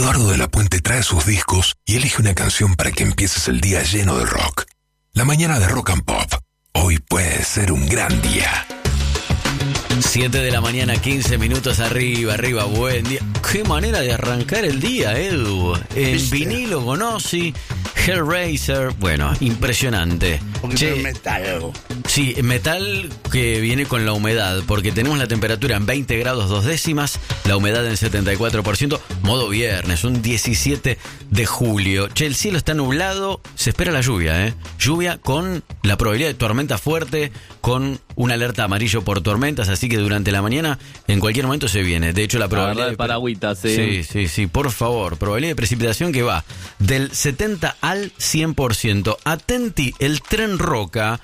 Eduardo de la Puente trae sus discos y elige una canción para que empieces el día lleno de rock. La mañana de Rock and Pop. Hoy puede ser un gran día. 7 de la mañana, 15 minutos arriba, buen día. Qué manera de arrancar el día, Edu. En vinilo con Ozzy, Hellraiser, bueno, impresionante. Porque es metal. Sí, metal que viene con la humedad, porque tenemos la temperatura en 20 grados 2 décimas, la humedad en 74%, modo viernes, un 17 de julio. Che, el cielo está nublado, se espera la lluvia, ¿eh? Lluvia con la probabilidad de tormenta fuerte, con una alerta amarillo por tormentas, así que durante la mañana en cualquier momento se viene. De hecho, la probabilidad de paragüitas, sí. Sí, por favor. Probabilidad de precipitación que va del 70 al 100%. Atenti, el tren Roca